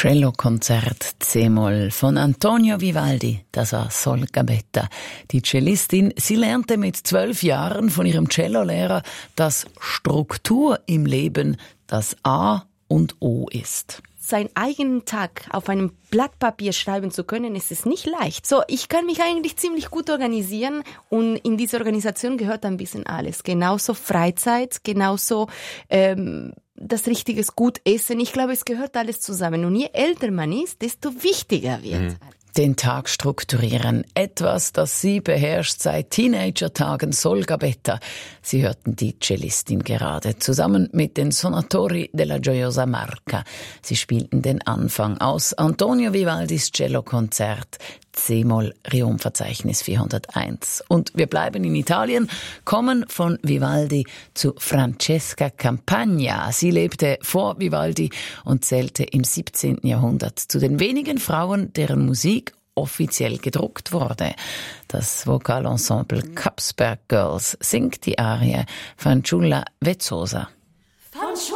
Cellokonzert C-Moll von Antonio Vivaldi, das war Sol Gabetta. Die Cellistin, sie lernte mit 12 Jahren von ihrem Cellolehrer, dass Struktur im Leben das A und O ist. Seinen eigenen Tag auf einem Blatt Papier schreiben zu können, ist es nicht leicht. So, ich kann mich eigentlich ziemlich gut organisieren und in diese Organisation gehört ein bisschen alles. Genauso Freizeit, genauso das richtiges gut essen. Ich glaube, es gehört alles zusammen. Und je älter man ist, desto wichtiger wird. Den Tag strukturieren. Etwas, das sie beherrscht seit Teenager-Tagen, Sol Gabetta. Sie hörten die Cellistin gerade, zusammen mit den Sonatori della Gioiosa Marca. Sie spielten den Anfang aus Antonio Vivaldis Cellokonzert C-Moll Rionverzeichnis 401. Und wir bleiben in Italien, kommen von Vivaldi zu Francesca Campagna. Sie lebte vor Vivaldi und zählte im 17. Jahrhundert zu den wenigen Frauen, deren Musik offiziell gedruckt wurde. Das Vokalensemble Kapsberg Girls singt die Arie Fanciulla Vezzosa.